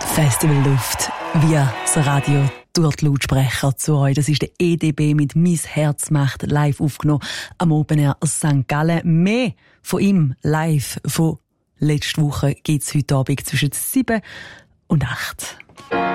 Festivalluft via das Radio durch die Lautsprecher zu euch. Das ist der EDB mit «Mein Herz macht» live aufgenommen am Open Air St. Gallen. Mehr von ihm live von letzter Woche gibt es heute Abend zwischen 7 und 8.